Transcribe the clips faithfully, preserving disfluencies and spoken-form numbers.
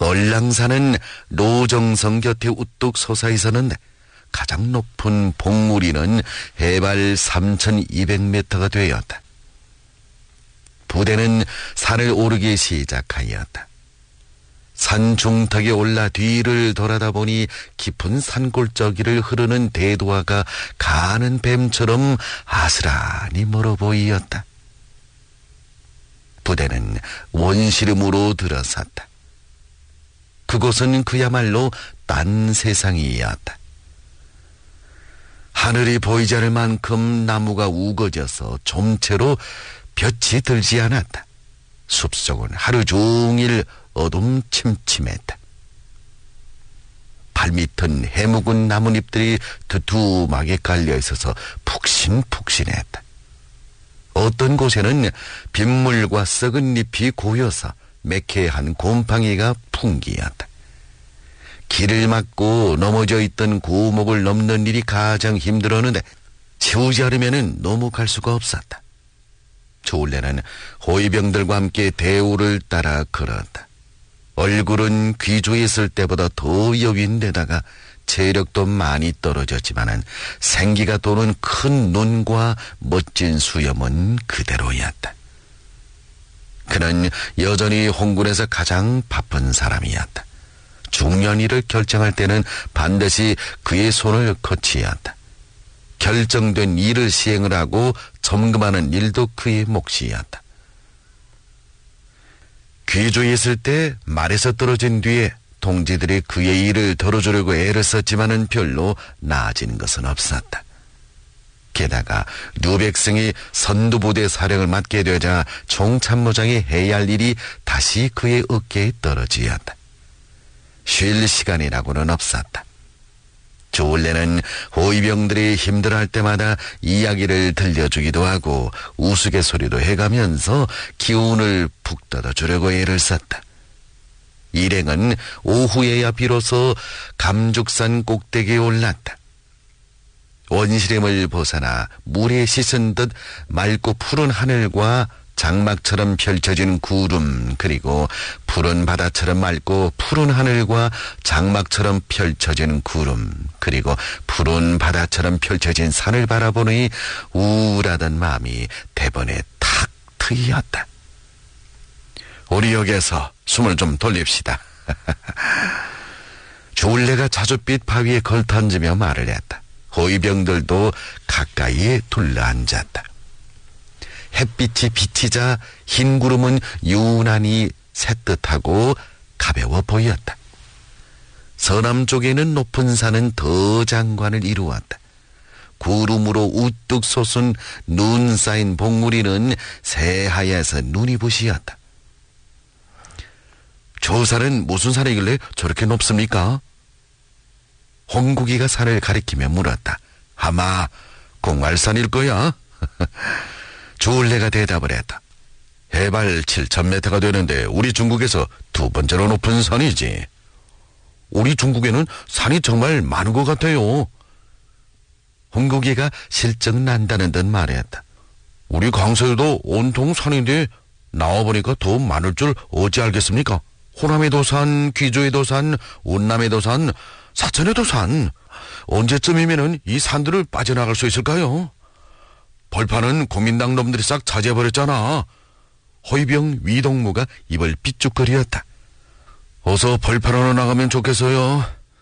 얼랑산은 노정성 곁에 우뚝 솟아 있었는데 가장 높은 봉우리는 해발 삼천이백 미터가 되었다. 부대는 산을 오르기 시작하였다. 산 중턱에 올라 뒤를 돌아다 보니 깊은 산골짜기를 흐르는 대도화가 가는 뱀처럼 아스라니 멀어 보이었다. 부대는 원시름으로 들어섰다. 그곳은 그야말로 딴 세상이었다. 하늘이 보이지 않을 만큼 나무가 우거져서 좀채로 볕이 들지 않았다. 숲속은 하루 종일 어둠침침했다. 발밑은 해묵은 나뭇잎들이 두툼하게 깔려있어서 푹신푹신했다. 어떤 곳에는 빗물과 썩은 잎이 고여서 매캐한 곰팡이가 풍기었다. 길을 막고 넘어져 있던 고목을 넘는 일이 가장 힘들었는데 치우지 않으면 넘어갈 수가 없었다. 조울래는 호위병들과 함께 대우를 따라 걸었다. 얼굴은 귀조에 있을 때보다 더 여윈데다가 체력도 많이 떨어졌지만은 생기가 도는 큰 눈과 멋진 수염은 그대로였다. 그는 여전히 홍군에서 가장 바쁜 사람이었다. 중요한 일을 결정할 때는 반드시 그의 손을 거치었다. 결정된 일을 시행을 하고 점검하는 일도 그의 몫이었다. 귀조에 있을 때 말에서 떨어진 뒤에 동지들이 그의 일을 덜어주려고 애를 썼지만은 별로 나아진 것은 없었다. 게다가 류백승이 선두부대 사령을 맡게 되자 총참모장이 해야 할 일이 다시 그의 어깨에 떨어지었다. 쉴 시간이라고는 없었다. 조울래는 호위병들이 힘들어할 때마다 이야기를 들려주기도 하고 우스갯소리도 해가면서 기운을 북 뜯어주려고 애를 썼다. 일행은 오후에야 비로소 감죽산 꼭대기에 올랐다. 원시림을 벗어나 물에 씻은 듯 맑고 푸른 하늘과 장막처럼 펼쳐진 구름, 그리고 푸른 바다처럼 맑고 푸른 하늘과 장막처럼 펼쳐진 구름, 그리고 푸른 바다처럼 펼쳐진 산을 바라보니 우울하던 마음이 대번에 탁 트이었다. 우리 여기에서 숨을 좀 돌립시다. 조울래가 자줏빛 바위에 걸터앉으며 말을 했다. 호위병들도 가까이에 둘러앉았다. 햇빛이 비치자 흰 구름은 유난히 새뜻하고 가벼워 보였다. 서남쪽에는 높은 산은 더 장관을 이루었다. 구름으로 우뚝 솟은 눈 쌓인 봉우리는 새하얘서 눈이 부시었다. 저 산은 무슨 산이길래 저렇게 높습니까? 홍국이가 산을 가리키며 물었다. 아마 공알산일 거야. 조울래가 대답을 했다. 해발 칠천 미터가 되는데 우리 중국에서 두 번째로 높은 산이지. 우리 중국에는 산이 정말 많은 것 같아요. 홍국이가 실증 난다는 듯 말했다. 우리 강서에도 온통 산인데 나와보니까 더 많을 줄 어찌 알겠습니까? 호남에도 산, 귀조에도 산, 운남에도 산, 사천에도 산. 언제쯤이면은 이 산들을 빠져나갈 수 있을까요? 벌판은 국민당 놈들이 싹 차지해버렸잖아. 호위병 위동무가 입을 삐죽거리었다. 어서 벌판으로 나가면 좋겠어요.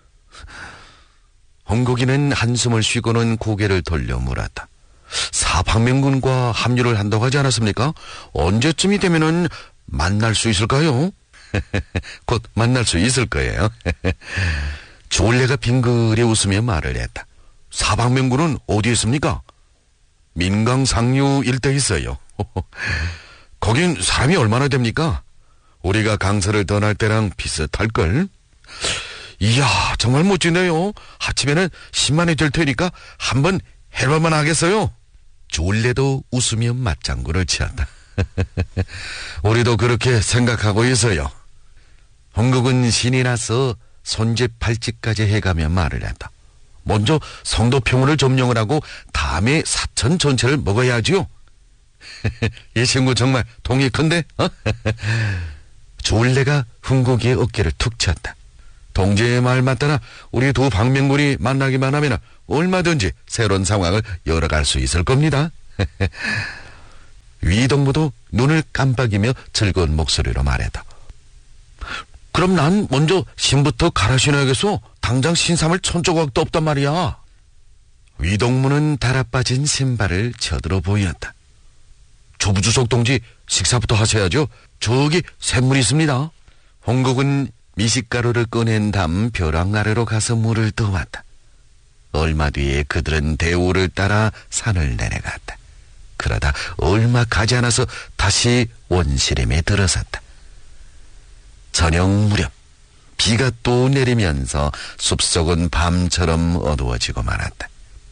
홍국이는 한숨을 쉬고는 고개를 돌려 물었다. 사방면군과 합류를 한다고 하지 않았습니까? 언제쯤이 되면은 만날 수 있을까요? 곧 만날 수 있을 거예요. 조울래가 빙그레 웃으며 말을 했다. 사방면군은 어디에 있습니까? 민강 상류 일대에 있어요. 거긴 사람이 얼마나 됩니까? 우리가 강서를 떠날 때랑 비슷할걸? 이야, 정말 멋지네요. 아침에는 십만이 될 테니까 한번 해볼만 하겠어요. 조울래도 웃으며 맞장구를 치었다. 우리도 그렇게 생각하고 있어요. 홍국은 신이 나서 손짓 발짓까지 해가며 말을 했다. 먼저 성도평원을 점령을 하고 다음에 사천 전체를 먹어야지요. 이 친구 정말 동이 큰데? 어? 조울래가 흥국이의 어깨를 툭 쳤다. 동지의 말 맞다나 우리 두 방맹군이 만나기만 하면 얼마든지 새로운 상황을 열어갈 수 있을 겁니다. 위동무도 눈을 깜빡이며 즐거운 목소리로 말했다. 그럼 난 먼저 신부터 갈아 신어야겠어. 당장 신삼을 천조각도 없단 말이야. 위동무는 달아빠진 신발을 쳐들어 보였다. 조부주석 동지 식사부터 하셔야죠. 저기 샘물이 있습니다. 홍국은 미식가루를 꺼낸 다음 벼랑 아래로 가서 물을 떠왔다. 얼마 뒤에 그들은 대우를 따라 산을 내려갔다. 그러다 얼마 가지 않아서 다시 원시림에 들어섰다. 저녁 무렵 비가 또 내리면서 숲속은 밤처럼 어두워지고 말았다.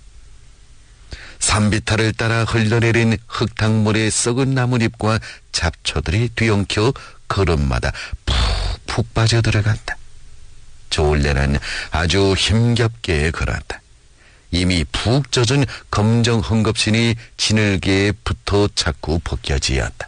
산비탈을 따라 흘러내린 흙탕물에 썩은 나뭇잎과 잡초들이 뒤엉켜 걸음마다 푹푹 빠져들어간다. 조울레는 아주 힘겹게 걸었다. 이미 푹 젖은 검정 헝겊신이 지늘개에 붙어 자꾸 벗겨지었다.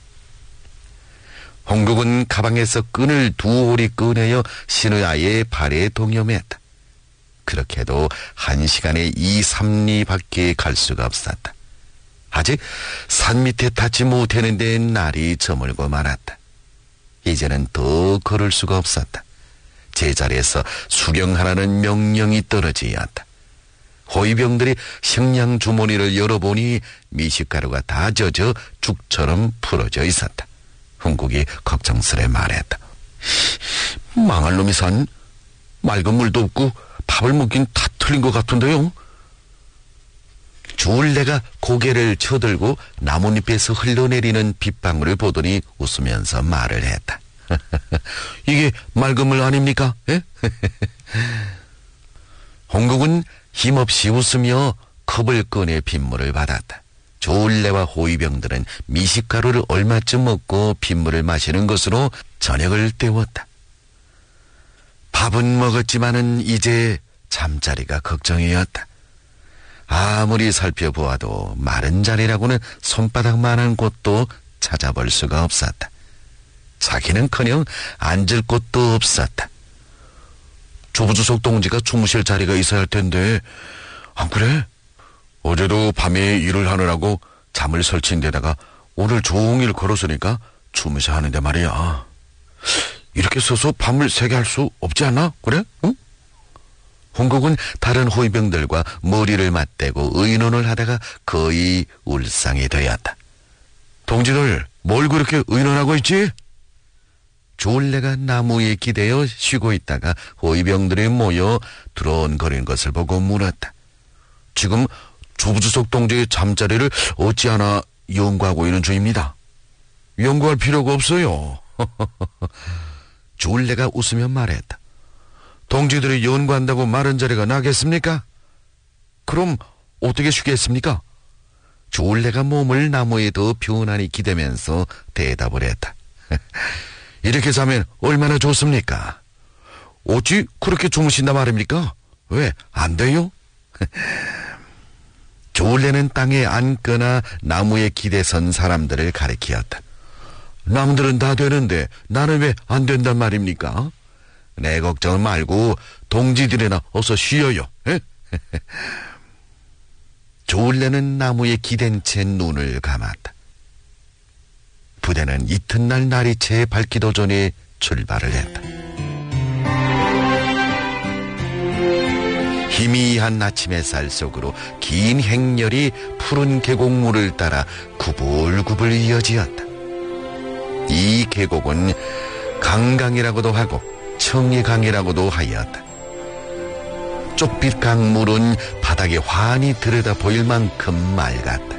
홍국은 가방에서 끈을 두 오리 꺼내어 신우야의 발에 동여맸다. 그렇게도 한 시간에 이, 삼 리 밖에 갈 수가 없었다. 아직 산 밑에 닿지 못했는데 날이 저물고 말았다. 이제는 더 걸을 수가 없었다. 제자리에서 수령하라는 명령이 떨어지었다. 호위병들이 식량 주머니를 열어보니 미식가루가 다 젖어 죽처럼 풀어져 있었다. 흥국이 걱정스레 말했다. 망할 놈이 산 맑은 물도 없고 밥을 먹긴 다 틀린 것 같은데요. 조울레가 고개를 쳐들고 나뭇잎에서 흘러내리는 빗방울을 보더니 웃으면서 말을 했다. 이게 맑은 물 아닙니까? 홍국은 힘없이 웃으며 컵을 꺼내 빗물을 받았다. 조울레와 호위병들은 미식가루를 얼마쯤 먹고 빗물을 마시는 것으로 저녁을 때웠다. 밥은 먹었지만은 이제 잠자리가 걱정이었다. 아무리 살펴보아도 마른 자리라고는 손바닥만한 곳도 찾아볼 수가 없었다. 자기는커녕 앉을 곳도 없었다. 조부주석 동지가 주무실 자리가 있어야 할 텐데 안 그래? 어제도 밤에 일을 하느라고 잠을 설친 데다가 오늘 종일 걸었으니까 주무셔야 하는데 말이야. 이렇게 서서 밤을 새게 할 수 없지 않나? 그래? 응? 홍국은 다른 호위병들과 머리를 맞대고 의논을 하다가 거의 울상이 되었다. 동지들 뭘 그렇게 의논하고 있지? 조울레가 나무에 기대어 쉬고 있다가 호위병들이 모여 드론거리는 것을 보고 물었다. 지금 조부주석 동지의 잠자리를 어찌하나 연구하고 있는 중입니다. 연구할 필요가 없어요. 조울레가 웃으며 말했다. 동지들이 연구한다고 마른 자리가 나겠습니까? 그럼 어떻게 쉬겠습니까? 조울레가 몸을 나무에 더 편안히 기대면서 대답을 했다. 이렇게 자면 얼마나 좋습니까? 어찌 그렇게 주무신다 말입니까? 왜 안 돼요? 조울레는 땅에 앉거나 나무에 기대선 사람들을 가리키었다. 남들은 다 되는데 나는 왜 안 된단 말입니까? 내 걱정 말고 동지들이나 어서 쉬어요. 조울레는 나무에 기댄 채 눈을 감았다. 부대는 이튿날 날이 채 밝기도 전에 출발을 했다. 희미한 아침 햇살 속으로 긴 행렬이 푸른 계곡물을 따라 구불구불 이어지었다. 이 계곡은 강강이라고도 하고 청리강이라고도 하였다. 쪽빛 강물은 바닥에 환히 들여다 보일 만큼 맑았다.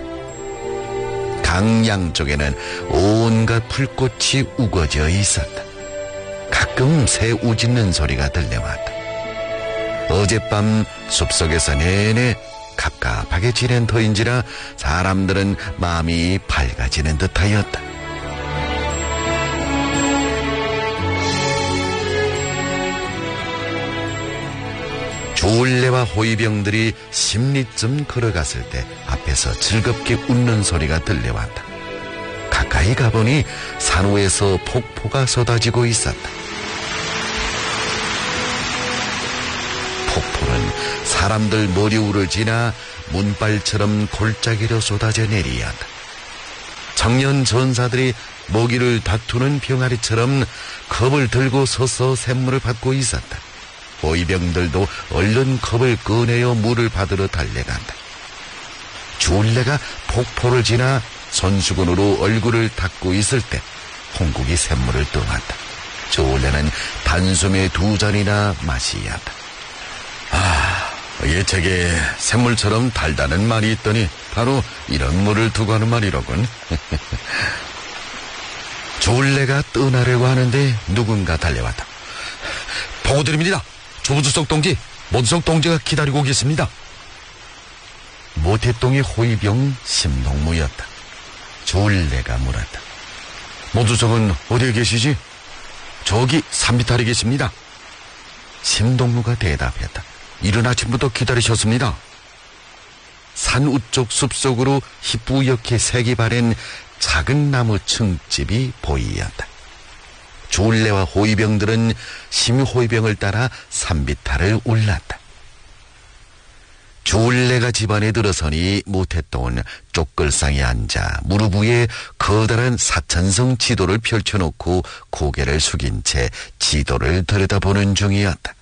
강 양쪽에는 온갖 풀꽃이 우거져 있었다. 가끔 새 우짖는 소리가 들려왔다. 어젯밤 숲속에서 내내 갑갑하게 지낸 터인지라 사람들은 마음이 밝아지는 듯하였다. 조울레와 호위병들이 십 리쯤 걸어갔을 때 앞에서 즐겁게 웃는 소리가 들려왔다. 가까이 가보니 산호에서 폭포가 쏟아지고 있었다. 폭포는 사람들 머리 위를 지나 문발처럼 골짜기로 쏟아져 내리었다. 청년 전사들이 먹이를 다투는 병아리처럼 컵을 들고 서서 샘물을 받고 있었다. 호위병들도 얼른 컵을 꺼내어 물을 받으러 달려간다. 주울레가 폭포를 지나 손수건으로 얼굴을 닦고 있을 때 홍국이 샘물을 떠왔다. 주울레는 단숨에 두 잔이나 마시었다. 아, 예책에 샘물처럼 달다는 말이 있더니 바로 이런 물을 두고 하는 말이로군. 주울레가 떠나려고 하는데 누군가 달려왔다. 보고드립니다. 조부주석 동지, 모두석 동지가 기다리고 계십니다. 모태동의 호위병 심동무였다. 주울레가 물었다. 모두석은 어디에 계시지? 저기 산비탈에 계십니다. 심동무가 대답했다. 이른 아침부터 기다리셨습니다. 산 우쪽 숲속으로 희뿌옇게 색이 바랜 작은 나무 층집이 보이었다. 주울레와 호위병들은 심호위병을 따라 산비탈을 올랐다. 주울레가 집안에 들어서니 모태똥은 쪽글상에 앉아 무릎 위에 커다란 사천성 지도를 펼쳐놓고 고개를 숙인 채 지도를 들여다보는 중이었다.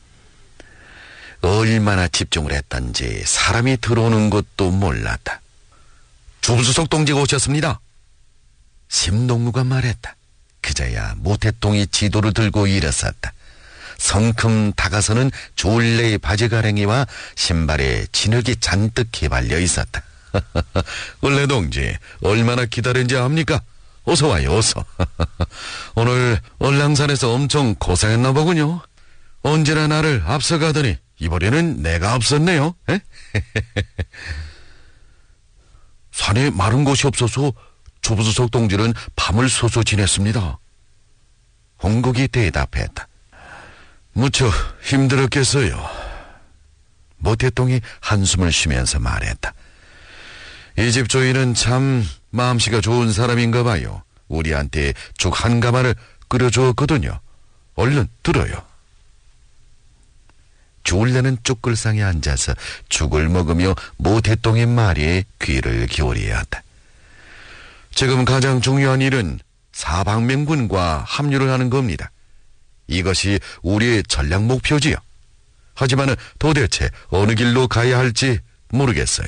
얼마나 집중을 했던지 사람이 들어오는 것도 몰랐다. 주부수석 동지가 오셨습니다. 심동무가 말했다. 그제야 모태똥이 지도를 들고 일어섰다. 성큼 다가서는 주울레의 바지가랭이와 신발에 진흙이 잔뜩 휘발려 있었다. 원래 동지 얼마나 기다린지 압니까? 어서 와요, 어서. 오늘 얼랑산에서 엄청 고생했나 보군요. 언제나 나를 앞서가더니 이번에는 내가 앞섰네요. 산에 마른 곳이 없어서 조부수석 동지는 밤을 새서 지냈습니다. 홍국이 대답했다. 무척 힘들었겠어요. 모태똥이 한숨을 쉬면서 말했다. 이 집 주인은 참 마음씨가 좋은 사람인가 봐요. 우리한테 죽 한 가마를 끓여주었거든요. 얼른 들어요. 주울레는 쭈글상에 앉아서 죽을 먹으며 모태똥의 말에 귀를 기울이었다. 지금 가장 중요한 일은 사방면군과 합류를 하는 겁니다. 이것이 우리의 전략 목표지요. 하지만 도대체 어느 길로 가야 할지 모르겠어요.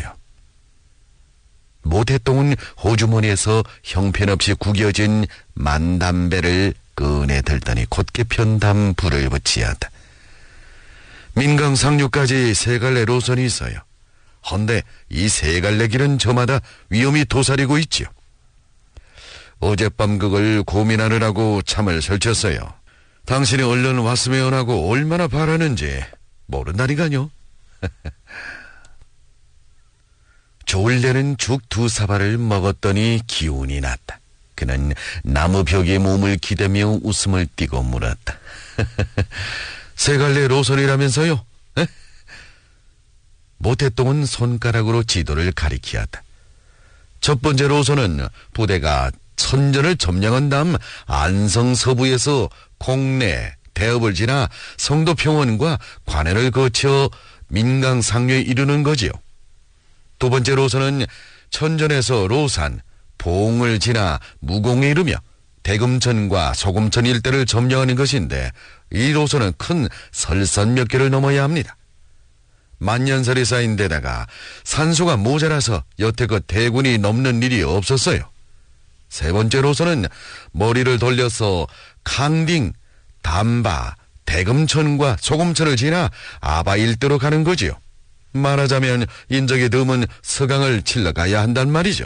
모태똥은 호주머니에서 형편없이 구겨진 만담배를 꺼내 들더니 곧게 편담 불을 붙이었다. 민강 상류까지 세 갈래 노선이 있어요. 헌데 이 세 갈래 길은 저마다 위험이 도사리고 있지요. 어젯밤 그걸 고민하느라고 잠을 설쳤어요. 당신이 얼른 왔으면 하고 얼마나 바라는지 모른다니까요. 조울레는 죽 두 사발을 먹었더니 기운이 났다. 그는 나무 벽에 몸을 기대며 웃음을 띠고 물었다. 세 갈래 노선이라면서요? 에? 모태똥은 손가락으로 지도를 가리키었다. 첫 번째 노선은 부대가 천전을 점령한 다음 안성 서부에서 공내, 대읍을 지나 성도평원과 관해를 거쳐 민강 상류에 이르는 거지요. 두 번째 노선은 천전에서 로산, 봉을 지나 무공에 이르며 대금천과 소금천 일대를 점령하는 것인데 이 노선은 큰 설산 몇 개를 넘어야 합니다. 만년설이 쌓인 데다가 산소가 모자라서 여태껏 대군이 넘는 일이 없었어요. 세 번째 노선은 머리를 돌려서 강딩, 담바, 대금천과 소금천을 지나 아바 일대로 가는 거지요. 말하자면 인적이 드문 서강을 칠러 가야 한단 말이죠.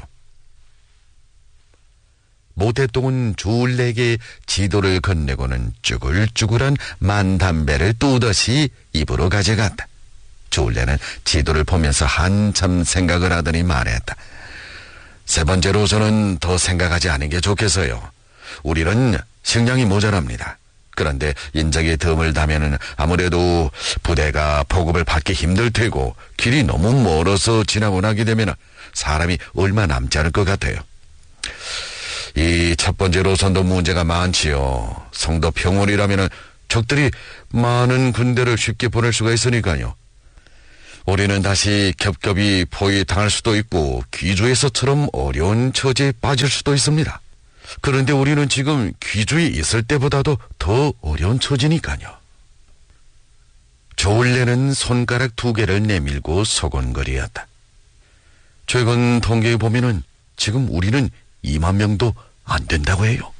모태똥은 주울레에게 지도를 건네고는 쭈글쭈글한 만담배를 뚜렷이 입으로 가져갔다. 주울레는 지도를 보면서 한참 생각을 하더니 말했다. 세 번째 노선은 더 생각하지 않은 게 좋겠어요. 우리는 식량이 모자랍니다. 그런데 인적이 드물다면은 아무래도 부대가 보급을 받기 힘들 테고 길이 너무 멀어서 지나고 나게 되면 사람이 얼마 남지 않을 것 같아요. 이 첫 번째로선도 문제가 많지요. 성도 평원이라면 적들이 많은 군대를 쉽게 보낼 수가 있으니까요. 우리는 다시 겹겹이 포위당할 수도 있고 귀주에서처럼 어려운 처지에 빠질 수도 있습니다. 그런데 우리는 지금 귀주에 있을 때보다도 더 어려운 처지니까요. 조울래는 손가락 두 개를 내밀고 서건거리었다. 최근 통계에 보면은 지금 우리는 이만 명도 안 된다고 해요.